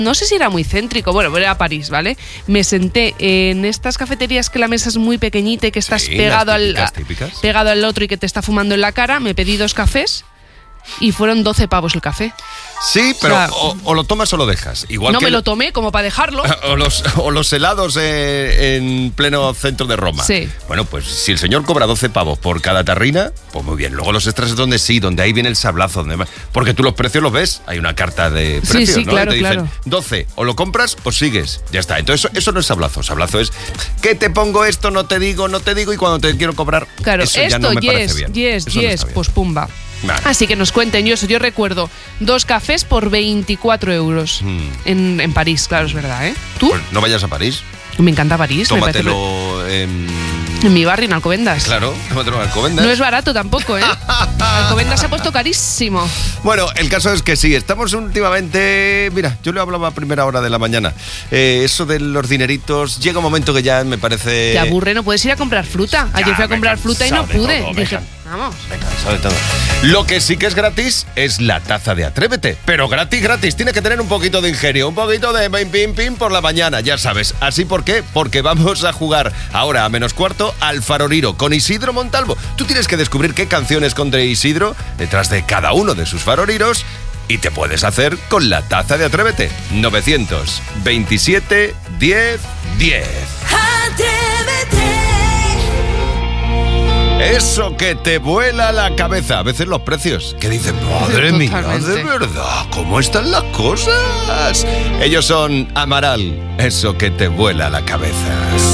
no sé si era muy céntrico, bueno, era París, ¿vale? Me senté en estas cafeterías que la mesa es muy pequeñita y que estás pegado al otro y que te está fumando en la cara. Me pedí 2 cafés y fueron 12 pavos el café. Sí, pero o lo tomas o lo dejas. Igual no que me lo tomé como para dejarlo. O los helados en pleno centro de Roma. Sí. Bueno, pues si el señor cobra 12 pavos por cada tarrina, pues muy bien. Luego los extras es donde ahí viene el sablazo. Porque tú los precios los ves. Hay una carta de precios, sí, ¿no? claro, y te dicen, claro. 12, o lo compras o sigues. Ya está. Entonces eso no es sablazo. Sablazo es que te pongo esto, no te digo, y cuando te quiero cobrar, claro, eso ya no me parece bien. Yes, no está bien. pues pumba. Vale. Así que nos cuenten, yo recuerdo 2 cafés por 24 euros en París, claro, es verdad, ¿eh? ¿Tú? Pues no vayas a París. Me encanta París. Tómatelo en mi barrio, en Alcobendas. Claro, tómatelo en Alcobendas. No es barato tampoco, ¿eh? Alcobendas se ha puesto carísimo. Bueno, el caso es que sí, estamos últimamente... Mira, yo le hablaba a primera hora de la mañana. Eso de los dineritos, llega un momento que ya me parece... Te aburre, no puedes ir a comprar fruta. Ayer fui a comprar fruta y no pude. Dije, vamos. Me he cansado de todo. Lo que sí que es gratis es la taza de Atrévete. Pero gratis. Tiene que tener un poquito de ingenio, un poquito de pim por la mañana, ya sabes. ¿Así por qué? Porque vamos a jugar ahora a -4 al Faroriro con Isidro Montalvo. Tú tienes que descubrir qué canción esconde Isidro detrás de cada uno de sus faroriros y te puedes hacer con la taza de Atrévete. 927 10 10. Atrévete. Eso que te vuela la cabeza. A veces los precios. Que dicen, madre mía, de verdad, ¿cómo están las cosas? Ellos son Amaral. Eso que te vuela la cabeza.